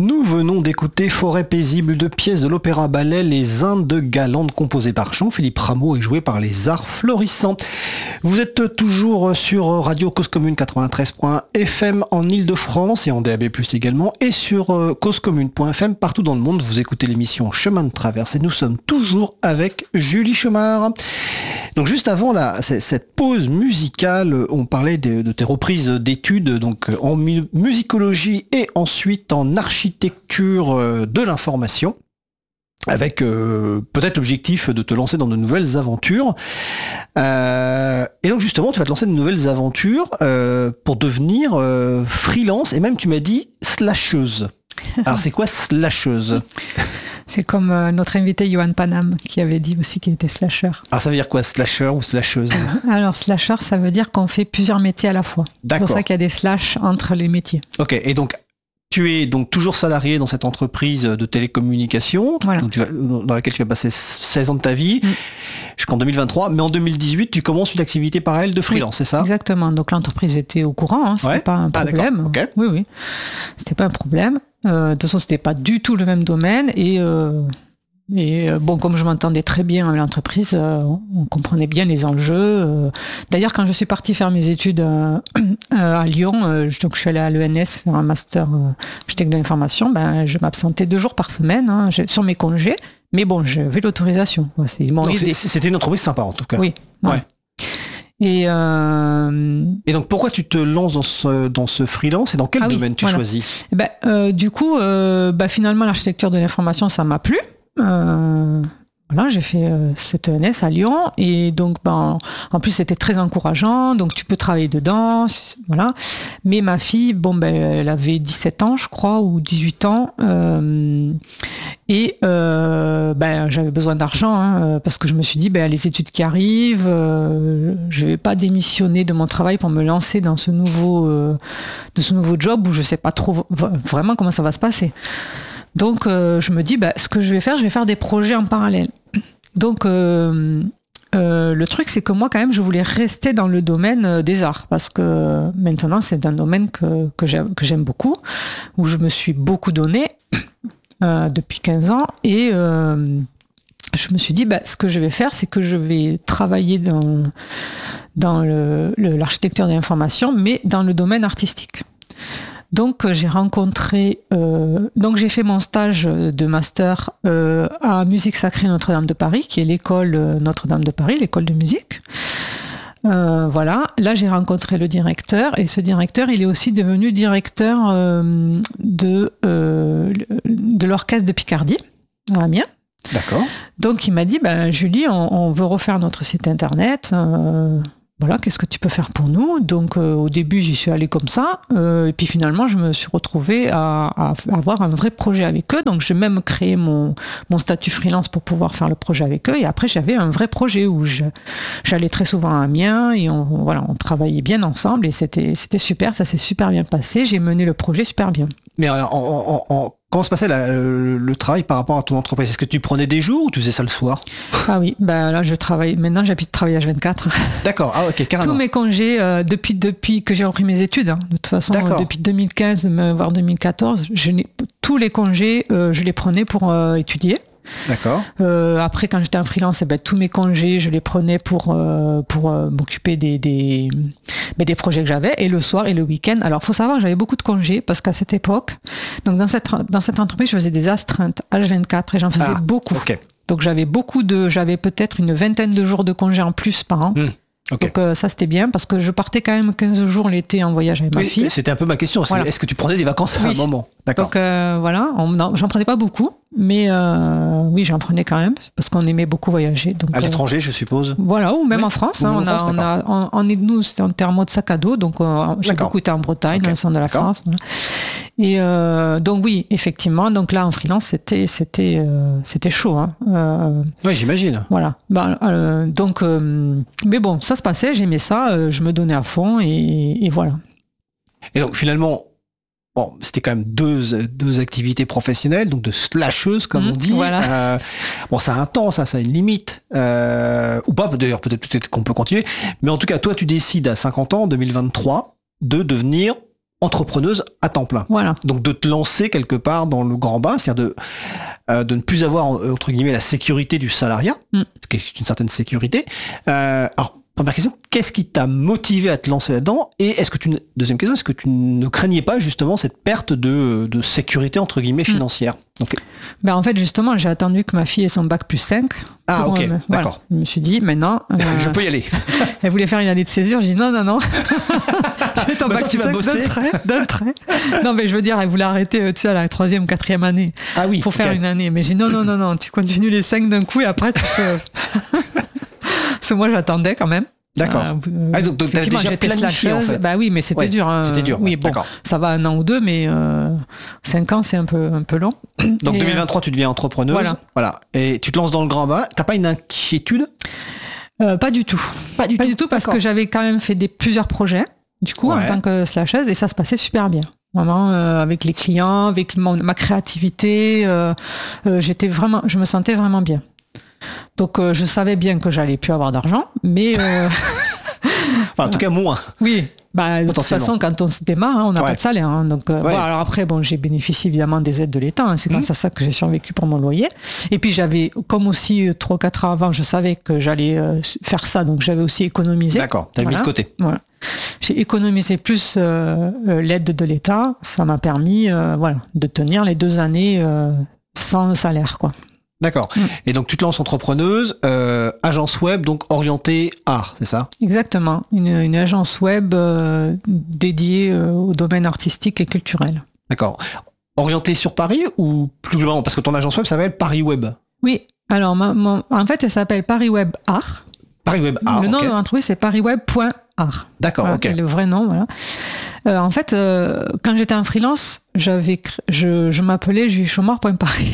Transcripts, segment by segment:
Nous venons d'écouter Forêt paisible, de pièces de l'opéra-ballet Les Indes de Galande, composées par Jean-Philippe Rameau et jouées par les Arts Florissants. Vous êtes toujours sur Radio Cause Commune 93.fm en Ile-de-France et en DAB+, également, et sur causecommune.fm partout dans le monde. Vous écoutez l'émission Chemin de Traverse et nous sommes toujours avec Julie Chemard. Donc juste avant cette pause musicale, on parlait de tes reprises d'études donc en musicologie et ensuite en architecture de l'information, avec peut-être l'objectif de te lancer dans de nouvelles aventures. Et donc justement, tu vas te lancer dans de nouvelles aventures pour devenir freelance, et même tu m'as dit slasheuse. Alors c'est quoi slasheuse ? C'est comme notre invité Johan Panam qui avait dit aussi qu'il était slasher. Alors ça veut dire quoi, slasher ou slasheuse ? Alors slasher, ça veut dire qu'on fait plusieurs métiers à la fois. D'accord. C'est pour ça qu'il y a des slash entre les métiers. Ok, et donc tu es donc toujours salarié dans cette entreprise de télécommunications, voilà. donc dans laquelle tu vas passer 16 ans de ta vie, jusqu'en 2023, mais en 2018, tu commences une activité parallèle de freelance, c'est ça ? Exactement, donc l'entreprise était au courant, c'était pas un problème. Okay. Oui, c'était pas un problème. De toute façon, c'était pas du tout le même domaine, et bon, comme je m'entendais très bien avec l'entreprise, on comprenait bien les enjeux. D'ailleurs, quand je suis partie faire mes études à Lyon, donc je suis allée à l'ENS faire un master architecte de l'information, je m'absentais 2 jours par semaine sur mes congés, mais bon, j'avais l'autorisation. C'était une entreprise sympa en tout cas. Oui. Ouais. Et donc pourquoi tu te lances dans ce freelance et dans quel domaine tu choisis ? Du coup, finalement, l'architecture de l'information, ça m'a plu. Voilà, j'ai fait cette ENS à Lyon, et donc en plus c'était très encourageant, donc tu peux travailler dedans, voilà. Mais ma fille, elle avait 17 ans je crois, ou 18 ans, et j'avais besoin d'argent, parce que je me suis dit les études qui arrivent, je vais pas démissionner de mon travail pour me lancer dans ce nouveau job où je sais pas trop vraiment comment ça va se passer. Donc je me dis ce que je vais faire des projets en parallèle. Donc le truc, c'est que moi quand même je voulais rester dans le domaine des arts, parce que maintenant c'est un domaine que j'aime beaucoup, où je me suis beaucoup donnée depuis 15 ans, et je me suis dit ce que je vais faire, c'est que je vais travailler dans l'architecture de l'information, mais dans le domaine artistique. Donc j'ai fait mon stage de master à Musique Sacrée Notre-Dame de Paris, qui est l'école Notre-Dame de Paris, l'école de musique. Voilà, là j'ai rencontré le directeur, et ce directeur, il est aussi devenu directeur de l'orchestre de Picardie à Amiens. D'accord. Donc il m'a dit, Julie, on veut refaire notre site internet. Voilà, qu'est-ce que tu peux faire pour nous ? Donc au début j'y suis allée comme ça, et puis finalement je me suis retrouvée à avoir un vrai projet avec eux. Donc j'ai même créé mon statut freelance pour pouvoir faire le projet avec eux, et après j'avais un vrai projet où j'allais très souvent à Amiens, et on travaillait bien ensemble, et c'était super, ça s'est super bien passé, j'ai mené le projet super bien. Mais comment se passait le travail par rapport à ton entreprise ? Est-ce que tu prenais des jours ou tu faisais ça le soir ? Ah oui, là je travaille, maintenant j'habite travailler à 24. D'accord, ok, carrément. Tous mes congés, depuis que j'ai repris mes études, de toute façon, depuis 2015, voire 2014, tous les congés, je les prenais pour étudier. D'accord. Après, quand j'étais en freelance, tous mes congés, je les prenais pour m'occuper des projets que j'avais, et le soir et le week-end. Alors, faut savoir, j'avais beaucoup de congés, parce qu'à cette époque, donc dans cette entreprise, je faisais des astreintes H24, et j'en faisais beaucoup. Okay. Donc j'avais peut-être une 20aine de jours de congés en plus par an. Okay. Donc ça c'était bien, parce que je partais quand même 15 jours l'été en voyage avec ma fille. C'était un peu ma question, voilà. Est-ce que tu prenais des vacances à un moment ? D'accord. Donc j'en prenais pas beaucoup, mais oui, j'en prenais quand même, parce qu'on aimait beaucoup voyager. Donc, à l'étranger, je suppose. Voilà, ou même en France. Nous, c'était en mode sac à dos, donc j'ai beaucoup été en Bretagne, dans le centre de la France. Voilà. Et donc oui, effectivement, donc là en freelance, c'était chaud. Oui, j'imagine. Voilà. Mais bon, ça se passait, j'aimais ça, je me donnais à fond, et voilà. Et donc finalement, c'était quand même deux activités professionnelles, donc de slasheuse, comme on dit. Voilà. Ça a un temps, ça a une limite. Ou pas, d'ailleurs, peut-être qu'on peut continuer. Mais en tout cas, toi, tu décides à 50 ans, en 2023, de devenir entrepreneuse à temps plein. Voilà. Donc de te lancer quelque part dans le grand bain, c'est-à-dire de ne plus avoir, entre guillemets, la sécurité du salariat, ce qui est une certaine sécurité. Alors, première question, qu'est-ce qui t'a motivé à te lancer là-dedans? Et deuxième question, est-ce que tu ne craignais pas justement cette perte de sécurité, entre guillemets, financière? Donc, ben en fait, justement, j'ai attendu que ma fille ait son bac plus 5. Ah, ok, voilà. d'accord. Je me suis dit, maintenant... je peux y aller. Elle voulait faire une année de césure, j'ai dit non. J'ai ton bac tu vas bosser. D'un trait. Non, mais je veux dire, elle voulait arrêter, tu sais, à la 3e, 4e année. Ah oui. Pour faire une année. Mais j'ai dit non, tu continues les 5 d'un coup et après tu peux... Parce que moi, j'attendais quand même. D'accord. Donc t'avais déjà planifié, en fait. Bah oui, mais c'était dur. C'était dur. Oui, bon, d'accord. Ça va 1 an ou 2, mais 5 ans, c'est un peu long. Donc 2023, tu deviens entrepreneuse. Voilà. Et tu te lances dans le grand bain. T'as pas une inquiétude? Pas du tout. Pas du tout, parce que j'avais quand même fait plusieurs projets, du coup, en tant que slasheuse, et ça se passait super bien. Vraiment, avec les clients, avec ma créativité, je me sentais vraiment bien. Donc je savais bien que j'allais plus avoir d'argent, mais en tout cas moins. Oui, de toute façon quand on se démarre, on n'a pas de salaire. Donc alors après j'ai bénéficié évidemment des aides de l'État. C'est grâce à ça que j'ai survécu pour mon loyer. Et puis j'avais, comme aussi 3 ou 4 ans avant, je savais que j'allais faire ça, donc j'avais aussi économisé. D'accord, t'as mis de côté. Voilà. J'ai économisé plus l'aide de l'État. Ça m'a permis de tenir les 2 années sans salaire, quoi. D'accord. Et donc tu te lances entrepreneuse, agence web, donc orientée art, c'est ça? Exactement. Une agence web dédiée au domaine artistique et culturel. D'accord. Orientée sur Paris ou plus globalement? Parce que ton agence web s'appelle Paris Web. Oui. Alors en fait, elle s'appelle Paris Web Art. Paris Web Art. Le nom de l'entreprise, c'est parisweb.art. D'accord, voilà, ok. Le vrai nom, voilà. En fait, quand j'étais en freelance, je m'appelais juliechomard.paris.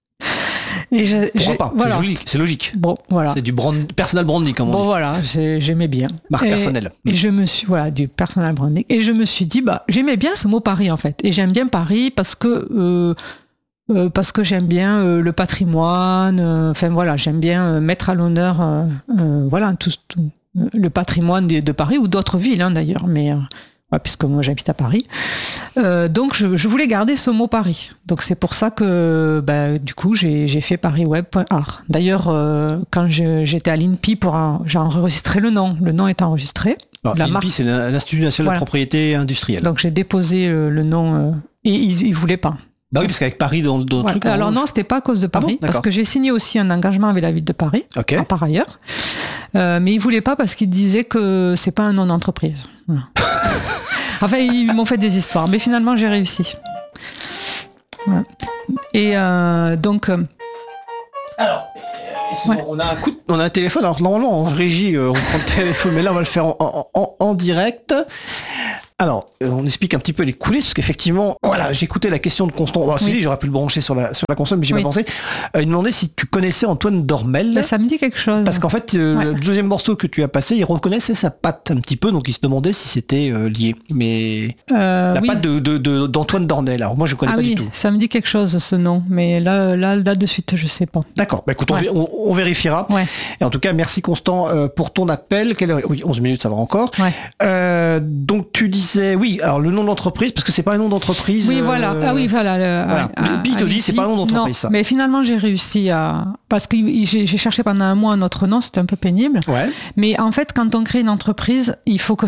Pourquoi pas? Voilà. C'est joli, c'est logique. Bon, voilà. C'est du personal branding, comme on dit. Bon, voilà, j'aimais bien. Marque personnelle. Et je me suis, du personal branding. Et je me suis dit, j'aimais bien ce mot Paris, en fait. Et j'aime bien Paris parce que j'aime bien le patrimoine. J'aime bien mettre à l'honneur, tout le patrimoine de Paris ou d'autres villes, d'ailleurs. Mais puisque moi j'habite à Paris. Donc je voulais garder ce mot Paris. Donc c'est pour ça que du coup j'ai fait parisweb.art. D'ailleurs quand j'étais à l'INPI j'ai enregistré le nom. Le nom est enregistré. L'INPI c'est l'Institut national de propriété industrielle. Donc j'ai déposé le nom et ils voulaient pas. Bah oui, parce qu'avec Paris dans le truc... Alors non, c'était pas à cause de Paris, parce que j'ai signé aussi un engagement avec la ville de Paris, par ailleurs. Mais ils voulaient pas parce qu'ils disaient que c'est pas un nom d'entreprise. Voilà. Enfin, ils m'ont fait des histoires, mais finalement j'ai réussi. Voilà. Et donc... Alors, on a un téléphone, alors normalement en régie on prend le téléphone, mais là on va le faire en direct. Alors, on explique un petit peu les coulisses, parce qu'effectivement, j'écoutais la question de Constant. J'aurais pu le brancher sur la console, mais j'y ai pas pensé. Il demandait si tu connaissais Antoine Dormel. Ça me dit quelque chose. Parce qu'en fait, le deuxième morceau que tu as passé, il reconnaissait sa patte un petit peu, donc il se demandait si c'était lié. Mais la patte d'Antoine Dormel, alors moi je connais pas du tout. Ça me dit quelque chose ce nom, mais là de suite, je sais pas. D'accord, écoute, on vérifiera. Ouais. Et en tout cas, merci Constant pour ton appel. Quelle heure? Oui, 11 minutes, ça va encore. Ouais. Donc tu dis alors le nom de l'entreprise, parce que c'est pas un nom d'entreprise. Oui, voilà. Puis te dit, c'est pas un nom d'entreprise, ça. Mais finalement, j'ai réussi parce que j'ai cherché pendant un mois un autre nom, c'était un peu pénible. Ouais. Mais en fait, quand on crée une entreprise, il faut que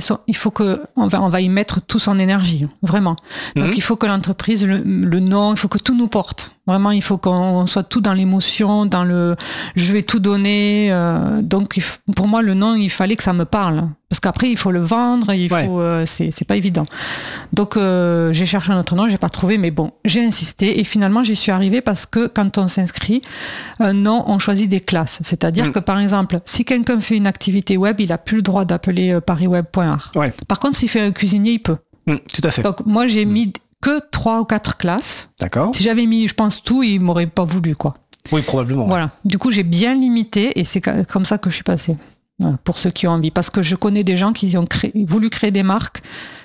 on va y mettre toute son énergie, vraiment. Donc il faut que l'entreprise, le nom, il faut que tout nous porte. Vraiment, il faut qu'on soit tout dans l'émotion, dans le je vais tout donner. Donc pour moi, le nom, il fallait que ça me parle. Parce qu'après, il faut le vendre, c'est pas évident. Donc j'ai cherché un autre nom, j'ai pas trouvé, mais bon, j'ai insisté et finalement j'y suis arrivée parce que quand on s'inscrit, un nom, on choisit des classes. C'est-à-dire que par exemple, si quelqu'un fait une activité web, il a plus le droit d'appeler parisweb.art. Ouais. Par contre, s'il fait un cuisinier, il peut. Tout à fait. Donc moi j'ai mis que 3 ou 4 classes. D'accord. Si j'avais mis, je pense, tout, il m'aurait pas voulu, quoi. Oui, probablement. Voilà. Du coup, j'ai bien limité et c'est comme ça que je suis passée. Voilà, pour ceux qui ont envie. Parce que je connais des gens qui ont voulu créer des marques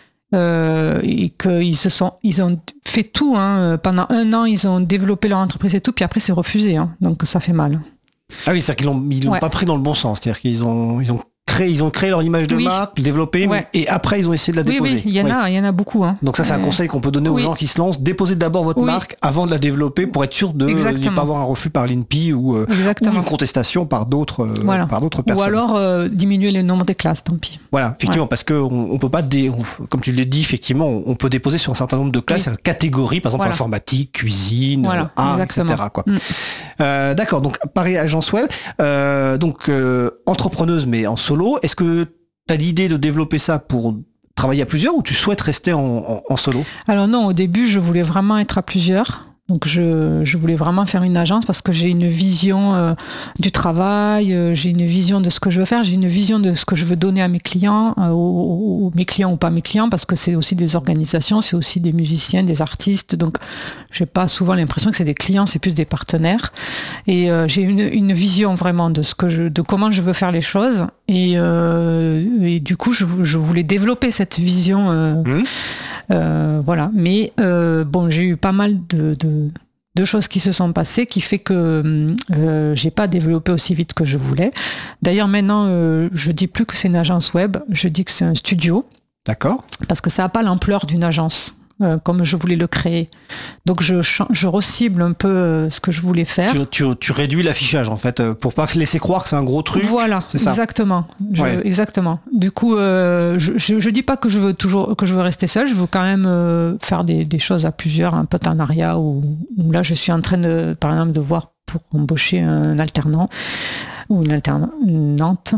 et qu'ils ont fait tout. Pendant 1 an, ils ont développé leur entreprise et tout, puis après, c'est refusé. Donc, ça fait mal. Ah oui, c'est-à-dire qu'ils l'ont pas pris dans le bon sens. C'est-à-dire qu'ils ont ils ont créé leur image de marque, développé, et après ils ont essayé de la déposer. Oui, il y en a beaucoup. Hein. Donc ça, c'est un conseil qu'on peut donner aux gens qui se lancent. Déposez d'abord votre marque avant de la développer pour être sûr de ne pas avoir un refus par l'INPI ou une contestation par d'autres personnes. Ou alors diminuer le nombre des classes, tant pis. Voilà, effectivement, parce qu'on peut pas, comme tu l'as dit, effectivement, on peut déposer sur un certain nombre de classes, catégories, par exemple informatique, cuisine, art, etc. Quoi. D'accord, donc pareil, agence web, entrepreneuse mais en solo. Est-ce que tu as l'idée de développer ça pour travailler à plusieurs ou tu souhaites rester en solo? Alors non, au début, je voulais vraiment être à plusieurs. Donc je voulais vraiment faire une agence parce que j'ai une vision du travail, j'ai une vision de ce que je veux faire, j'ai une vision de ce que je veux donner à mes clients, mes clients ou pas mes clients, parce que c'est aussi des organisations, c'est aussi des musiciens, des artistes. Donc j'ai pas souvent l'impression que c'est des clients, c'est plus des partenaires. Et j'ai une vision vraiment de comment je veux faire les choses. Et du coup, je voulais développer cette vision. Voilà. Mais j'ai eu pas mal de choses qui se sont passées qui fait que j'ai pas développé aussi vite que je voulais. D'ailleurs, maintenant, je dis plus que c'est une agence web, je dis que c'est un studio. D'accord. Parce que ça n'a pas l'ampleur d'une agence. Comme je voulais le créer. Donc je recible un peu ce que je voulais faire. Tu réduis l'affichage en fait, pour pas laisser croire que c'est un gros truc. Voilà, c'est ça. Exactement. Exactement. Du coup, je dis pas que je veux rester seule, je veux quand même faire des choses à plusieurs, un partenariat où là je suis en train par exemple de voir pour embaucher un alternant ou une alternante.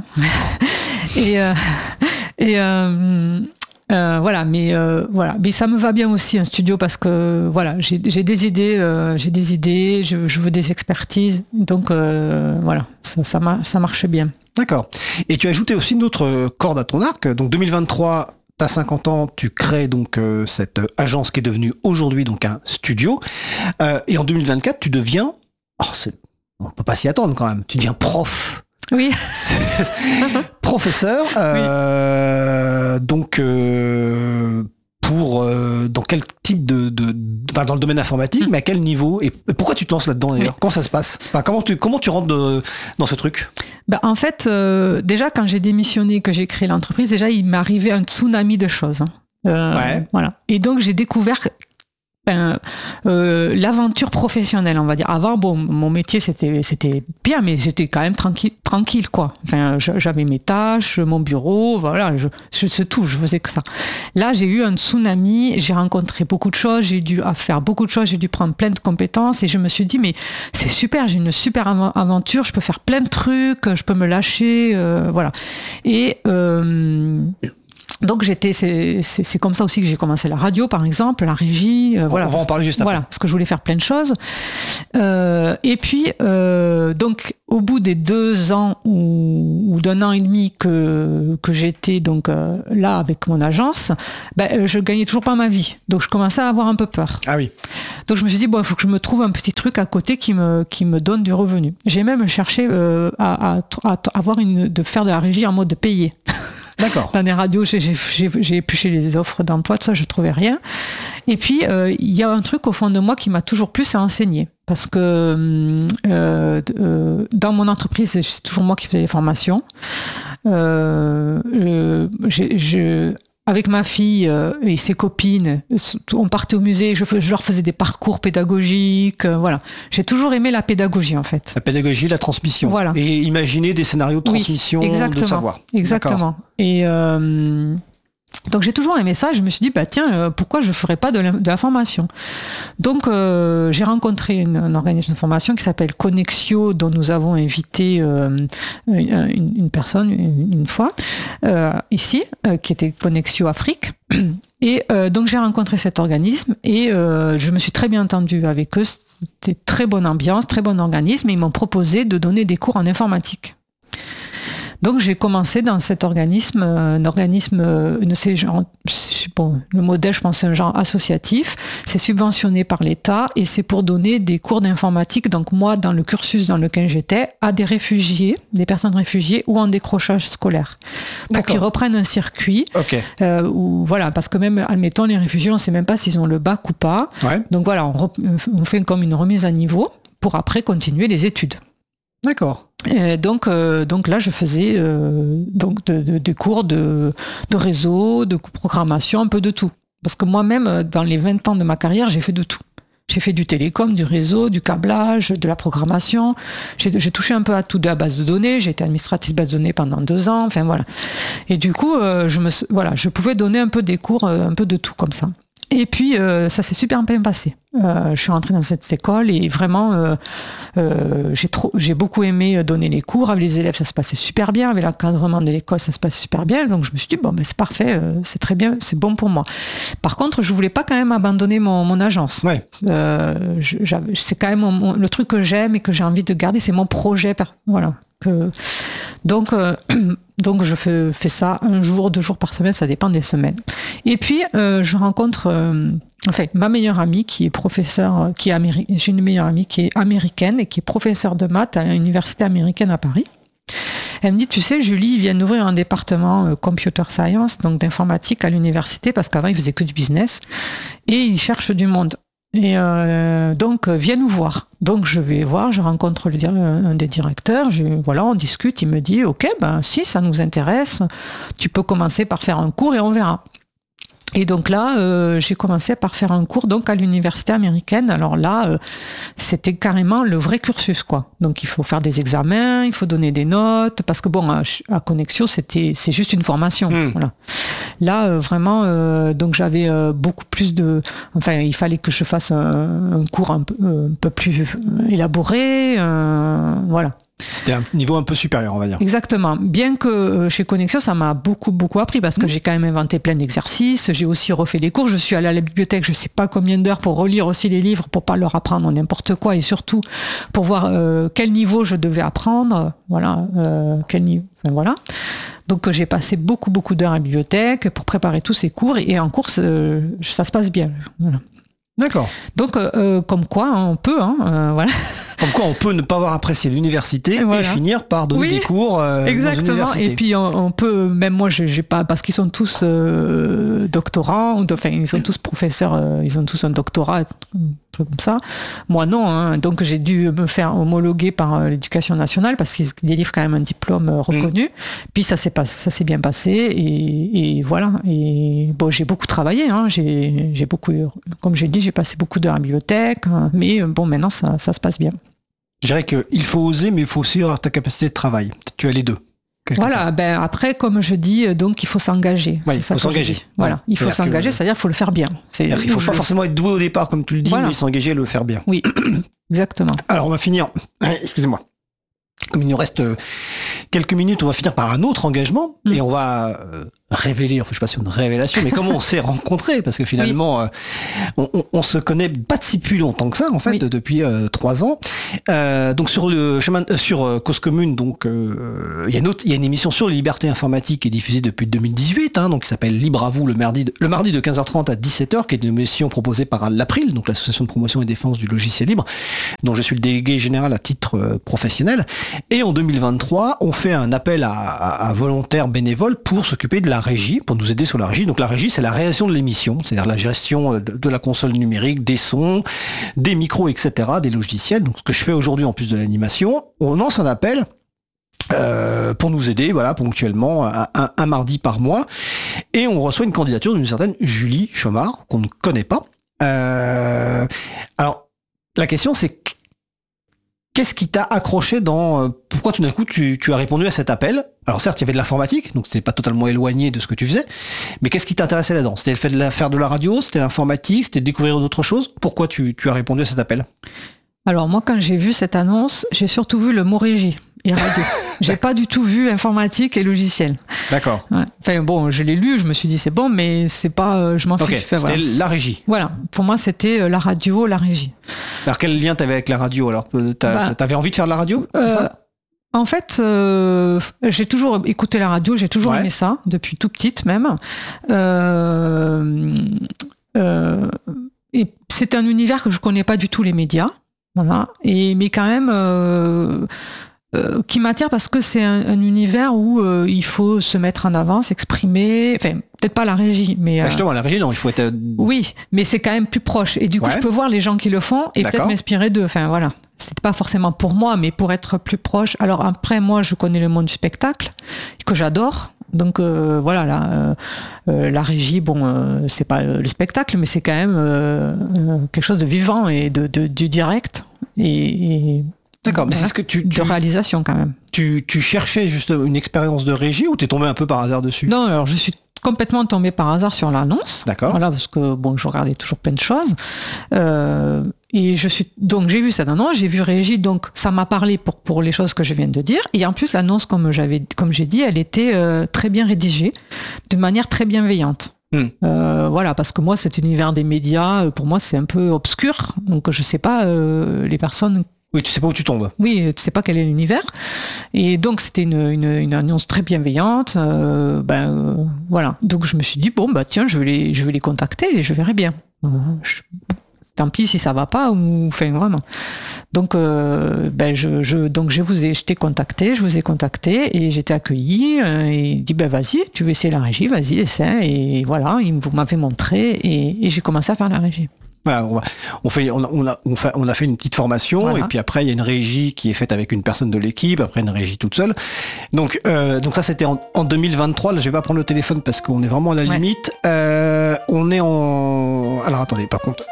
Voilà, mais ça me va bien aussi un studio parce que voilà, j'ai des idées, je veux des expertises, donc voilà, ça marche bien. D'accord. Et tu as ajouté aussi une autre corde à ton arc. Donc 2023, tu as 50 ans, tu crées donc cette agence qui est devenue aujourd'hui donc un studio. Et en 2024, tu deviens, on peut pas s'y attendre quand même, tu deviens prof. Oui. Professeur, donc pour dans quel type dans le domaine informatique, mais à quel niveau et pourquoi tu te lances là-dedans d'ailleurs? Comment ça se passe? Comment tu rentres dans ce truc? En fait, déjà quand j'ai démissionné, que j'ai créé l'entreprise, déjà il m'est arrivé un tsunami de choses. Voilà. Et donc j'ai découvert l'aventure professionnelle, on va dire. Avant, mon métier c'était bien, mais j'étais quand même tranquille quoi. Enfin, j'avais mes tâches, mon bureau, voilà, c'est tout, je faisais que ça. Là, j'ai eu un tsunami, j'ai rencontré beaucoup de choses, j'ai dû faire beaucoup de choses, j'ai dû prendre plein de compétences et je me suis dit mais c'est super, j'ai une super aventure, je peux faire plein de trucs, je peux me lâcher, voilà. Et donc c'est comme ça aussi que j'ai commencé la radio par exemple, la régie, voilà. On va en parler juste après. Voilà, parce que je voulais faire plein de choses. Et puis donc au bout des 2 ans ou d'1 an et demi que j'étais donc là avec mon agence, je gagnais toujours pas ma vie. Donc je commençais à avoir un peu peur. Ah oui. Donc je me suis dit il faut que je me trouve un petit truc à côté qui me donne du revenu. J'ai même cherché à de faire de la régie en mode payé. D'accord. Dans les radios, j'ai épluché les offres d'emploi, tout ça, je trouvais rien. Et puis, il y a un truc au fond de moi qui m'a toujours plu, c'est enseigner. Parce que dans mon entreprise, c'est toujours moi qui faisais les formations. Avec ma fille et ses copines, on partait au musée, je leur faisais des parcours pédagogiques, voilà. J'ai toujours aimé la pédagogie en fait. La pédagogie, la transmission. Voilà. Et imaginer des scénarios de transmission, de savoir. Exactement. Et donc j'ai toujours aimé ça, je me suis dit pourquoi je ne ferais pas de la formation. Donc j'ai rencontré un organisme de formation qui s'appelle Connexio, dont nous avons invité une personne une fois ici, qui était Connexio Afrique. Et donc j'ai rencontré cet organisme et je me suis très bien entendue avec eux, c'était très bonne ambiance, très bon organisme, et ils m'ont proposé de donner des cours en informatique. Donc j'ai commencé dans cet organisme, le modèle, je pense, c'est un genre associatif, c'est subventionné par l'État et c'est pour donner des cours d'informatique, donc moi dans le cursus dans lequel j'étais, à des réfugiés, des personnes réfugiées ou en décrochage scolaire, pour qu'ils reprennent un circuit, voilà, parce que même, admettons, les réfugiés, on ne sait même pas s'ils ont le bac ou pas, donc voilà, on fait comme une remise à niveau pour après continuer les études. D'accord. Et donc là, je faisais des cours de réseau, de programmation, un peu de tout. Parce que moi-même, dans les 20 ans de ma carrière, j'ai fait de tout. J'ai fait du télécom, du réseau, du câblage, de la programmation. J'ai touché un peu à tout, de la base de données. J'ai été administratrice de base de données pendant 2 ans. Enfin voilà. Et du coup, je pouvais donner un peu des cours, un peu de tout comme ça. Et puis, ça s'est super bien passé. Je suis rentrée dans cette école et vraiment, j'ai beaucoup aimé donner les cours. Avec les élèves, ça se passait super bien. Avec l'encadrement de l'école, ça se passait super bien. Donc, je me suis dit, bon, ben, c'est parfait, c'est très bien, c'est bon pour moi. Par contre, je voulais pas quand même abandonner mon agence. Ouais. C'est quand même le truc que j'aime et que j'ai envie de garder, c'est mon projet. Voilà. Donc je fais ça 1 jour, 2 jours par semaine, ça dépend des semaines. Et puis je rencontre ma meilleure amie qui est professeure, j'ai une meilleure amie qui est américaine et qui est professeure de maths à l'université américaine à Paris. Elle me dit, tu sais, Julie, ils viennent d'ouvrir un département computer science, donc d'informatique à l'université, parce qu'avant ils faisaient que du business, et ils cherchent du monde. Et donc viens nous voir. Donc je vais voir, je rencontre un des directeurs, on discute, il me dit ok, ben si ça nous intéresse, tu peux commencer par faire un cours et on verra. Et donc là, j'ai commencé par faire un cours donc à l'université américaine. Alors là, c'était carrément le vrai cursus, quoi. Donc il faut faire des examens, il faut donner des notes, parce que bon, à Connexio, c'est juste une formation. Voilà. Là, vraiment, donc j'avais beaucoup plus il fallait que je fasse un cours un peu plus élaboré, voilà. C'était un niveau un peu supérieur, on va dire. Exactement. Bien que chez Connexio, ça m'a beaucoup appris parce que j'ai quand même inventé plein d'exercices. J'ai aussi refait des cours. Je suis allée à la bibliothèque, je sais pas combien d'heures pour relire aussi les livres, pour pas leur apprendre n'importe quoi et surtout pour voir quel niveau je devais apprendre. Voilà, quel niveau. Enfin, voilà. Donc j'ai passé beaucoup d'heures à la bibliothèque pour préparer tous ces cours et en cours, ça se passe bien. Voilà. D'accord. Donc, comme quoi, on peut, voilà. Comme quoi, on peut ne pas avoir apprécié l'université et finir par donner des cours exactement. Dans une université. Et puis, on peut, même moi, j'ai pas, parce qu'ils sont tous doctorants, ils sont tous professeurs, ils ont tous un doctorat, un truc comme ça. Moi, non. Hein. Donc, j'ai dû me faire homologuer par l'éducation nationale parce qu'ils délivrent quand même un diplôme reconnu. Puis, ça s'est bien passé et voilà. Et bon, j'ai beaucoup travaillé. Hein. J'ai beaucoup, comme j'ai dit, j'ai passé beaucoup d'heures à la bibliothèque. Hein. Mais bon, maintenant, ça se passe bien. Je dirais qu'il faut oser, mais il faut aussi avoir ta capacité de travail. Tu as les deux. Voilà, après, comme je dis, donc il faut s'engager. Oui, il faut s'engager. Voilà, il faut s'engager, c'est-à-dire qu'il faut le faire bien. Il ne faut pas forcément être doué au départ, comme tu le dis, mais s'engager et le faire bien. Oui, exactement. Alors, on va finir. Excusez-moi. Comme il nous reste quelques minutes, on va finir par un autre engagement et on va révéler, enfin je sais pas si c'est une révélation, mais comment on s'est rencontrés, parce que finalement on se connaît pas depuis longtemps que ça en fait, depuis 3 ans. Donc sur le chemin sur Cause Commune, donc il y a une émission sur les libertés informatiques qui est diffusée depuis 2018, hein, donc qui s'appelle Libre à vous le mardi de 15h30 à 17h, qui est une émission proposée par l'April, donc l'association de promotion et défense du logiciel libre, dont je suis le délégué général à titre professionnel. Et en 2023, on fait un appel à volontaires bénévoles pour s'occuper de la régie, pour nous aider sur la régie. Donc la régie, c'est la réalisation de l'émission, c'est-à-dire la gestion de la console numérique, des sons, des micros, etc., des logiciels. Donc ce que je fais aujourd'hui en plus de l'animation, on lance un appel pour nous aider, voilà, ponctuellement, un mardi par mois. Et on reçoit une candidature d'une certaine Julie Chomard, qu'on ne connaît pas. Alors, la question c'est qu'est-ce qui t'a accroché pourquoi tout d'un coup tu as répondu à cet appel? Alors certes, il y avait de l'informatique, donc c'était pas totalement éloigné de ce que tu faisais, mais qu'est-ce qui t'intéressait là-dedans? C'était le fait de faire de la radio, c'était l'informatique, c'était de découvrir d'autres choses? Pourquoi tu as répondu à cet appel? Alors moi, quand j'ai vu cette annonce, j'ai surtout vu le mot régie et radio. J'ai pas du tout vu informatique et logiciel. D'accord. Ouais. Enfin bon, je l'ai lu, je me suis dit c'est bon, mais c'est pas, je m'en fiche. C'était la régie. Voilà, pour moi c'était la radio, la régie. Alors quel lien t'avais avec la radio alors? T'avais envie de faire de la radio, c'est ça? En fait, j'ai toujours écouté la radio, j'ai toujours aimé ça, depuis tout petite même. Et c'est un univers que je connais pas du tout, les médias. Voilà. Mais quand même, qui m'attire parce que c'est un univers où il faut se mettre en avant, s'exprimer, enfin peut-être pas la régie, mais justement la régie non, il faut être oui, mais c'est quand même plus proche et du coup je peux voir les gens qui le font et peut-être m'inspirer d'eux, enfin voilà, c'est pas forcément pour moi mais pour être plus proche. Alors après moi je connais le monde du spectacle que j'adore. Donc voilà, la régie, bon, c'est pas le spectacle, mais c'est quand même quelque chose de vivant et du direct et d'accord, mais c'est ce que de réalisation quand même. Tu cherchais juste une expérience de régie ou t'es tombé un peu par hasard dessus? Non, alors je suis complètement tombée par hasard sur l'annonce. D'accord. Voilà, parce que bon, je regardais toujours plein de choses. Et donc j'ai vu cette annonce, j'ai vu régie, donc ça m'a parlé pour les choses que je viens de dire. Et en plus l'annonce, comme j'ai dit, elle était très bien rédigée, de manière très bienveillante. Voilà, parce que moi cet univers des médias, pour moi c'est un peu obscur, donc je sais pas les personnes. Oui, tu sais pas où tu tombes. Oui, tu sais pas quel est l'univers. Et donc c'était une annonce très bienveillante. Voilà. Donc je me suis dit bon bah tiens, je vais les contacter et je verrai bien. Tant pis si ça va pas ou enfin vraiment. Donc je t'ai contacté, je vous ai contacté et j'étais accueillie et il dit vas-y, tu veux essayer la régie, vas-y essaie et voilà, vous m'avez montré et j'ai commencé à faire la régie. Voilà, on a fait une petite formation voilà. Et puis après il y a une régie qui est faite avec une personne de l'équipe, après une régie toute seule. Donc ça c'était en 2023. Là je vais pas prendre le téléphone parce qu'on est vraiment à la limite. On est en. Alors attendez, par contre.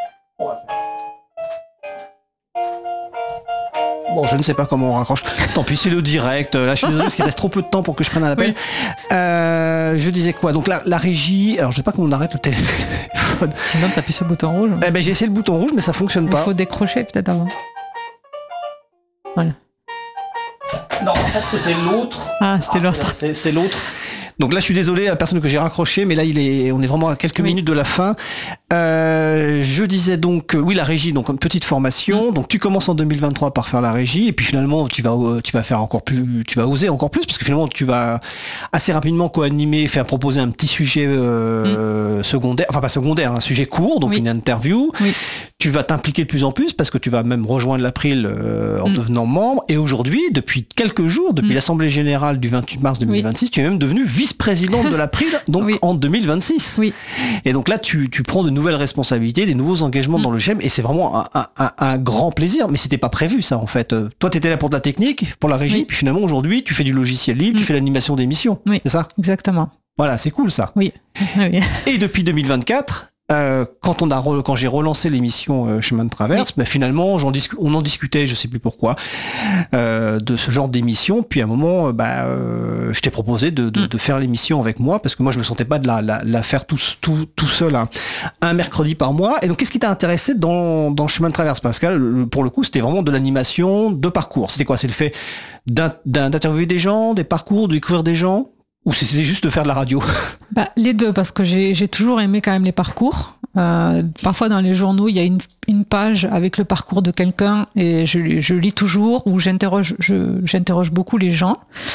Bon, je ne sais pas comment on raccroche. Tant pis, c'est le direct. Là, je suis désolé parce qu'il reste trop peu de temps pour que je prenne un appel. Oui. Je disais quoi? Donc la régie. Alors, je sais pas comment on arrête le téléphone. Sinon, t'appuies sur le bouton rouge. J'ai essayé le bouton rouge, mais ça fonctionne pas. Il faut décrocher peut-être avant. Voilà. Non, en fait, c'était l'autre. Ah, c'était l'autre. C'est l'autre. Donc là, je suis désolé à la personne que j'ai raccroché, mais là, on est vraiment à quelques minutes de la fin. Je disais donc, oui, la régie, donc une petite formation. Donc tu commences en 2023 par faire la régie, et puis finalement, tu vas faire encore plus, tu vas oser encore plus, parce que finalement, tu vas assez rapidement co-animer, faire proposer un petit sujet secondaire, enfin pas secondaire, un sujet court, donc une interview. Oui. Tu vas t'impliquer de plus en plus, parce que tu vas même rejoindre l'April en devenant membre. Et aujourd'hui, depuis quelques jours, depuis l'Assemblée Générale du 28 mars 2026, tu es même devenu vice-présidente de l'April, donc en 2026. Oui. Et donc là, tu prends de nouvelles responsabilités, des nouveaux engagements dans le GEM, et c'est vraiment un grand plaisir. Mais c'était pas prévu, ça, en fait. Toi, t'étais là pour de la technique, pour la régie, puis finalement, aujourd'hui, tu fais du logiciel libre, tu fais l'animation d'émissions. Oui. C'est ça? Exactement. Voilà, c'est cool, ça. Oui. Et depuis 2024, quand j'ai relancé l'émission Chemin de Traverse, finalement on en discutait, je sais plus pourquoi, de ce genre d'émission. Puis à un moment, je t'ai proposé de faire l'émission avec moi, parce que moi je me sentais pas de la faire tout seul un mercredi par mois. Et donc qu'est-ce qui t'a intéressé dans Chemin de Traverse, Pascal? Pour le coup, c'était vraiment de l'animation de parcours. C'était quoi? C'est le fait d'interviewer des gens, des parcours, de découvrir des gens? Ou c'était juste de faire de la radio? Les deux, parce que j'ai toujours aimé quand même les parcours. Parfois dans les journaux, il y a une page avec le parcours de quelqu'un et je lis toujours, ou j'interroge beaucoup les gens.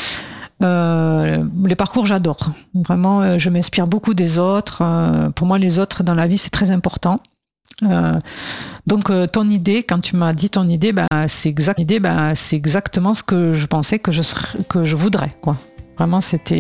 Les parcours, j'adore. Vraiment, je m'inspire beaucoup des autres. Pour moi, les autres dans la vie, c'est très important. Donc ton idée, quand tu m'as dit ton idée, c'est exactement ce que je pensais que je voudrais, quoi. Vraiment, c'était